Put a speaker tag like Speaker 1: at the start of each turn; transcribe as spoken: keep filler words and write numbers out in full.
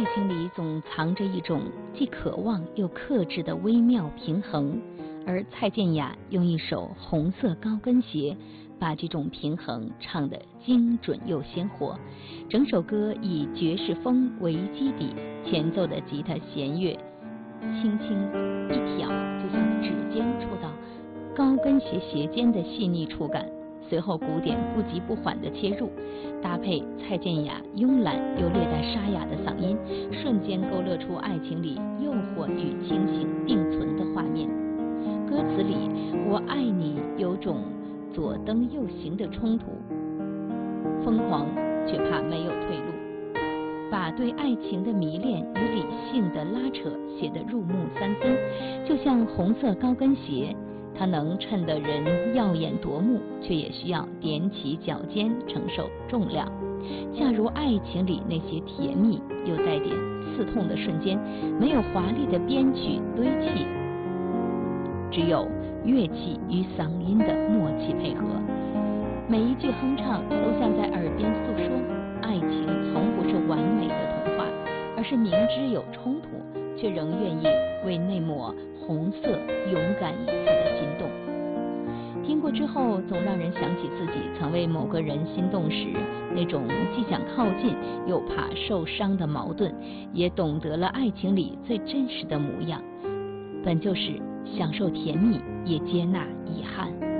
Speaker 1: 爱情里总藏着一种既渴望又克制的微妙平衡，而蔡健雅用一首《红色高跟鞋》把这种平衡唱得精准又鲜活。整首歌以爵士风为基底，前奏的吉他弦乐轻轻一挑，就像指尖触到高跟鞋鞋尖的细腻触感。随后鼓点不急不缓的切入，搭配蔡健雅慵懒又略带沙哑的嗓音，瞬间勾勒出爱情里诱惑与清醒并存的画面。歌词里我爱你有种左蹬右行的冲突，疯狂却怕没有退路，把对爱情的迷恋与理性的拉扯写得入木三分。就像红色高跟鞋，它能衬得人耀眼夺目，却也需要踮起脚尖承受重量。恰如爱情里那些甜蜜又带点刺痛的瞬间，没有华丽的编曲堆砌，只有乐器与嗓音的默契配合。每一句哼唱都像在耳边诉说，爱情从不是完美的童话，而是明知有冲突，却仍愿意为那抹红色勇敢一次的心动。听过之后，总让人想起自己曾为某个人心动时那种既想靠近又怕受伤的矛盾，也懂得了爱情里最真实的模样，本就是享受甜蜜，也接纳遗憾。